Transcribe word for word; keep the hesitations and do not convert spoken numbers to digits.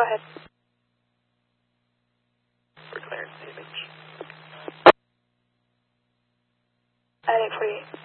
Go ahead. For clearance image. At eight forty-eight.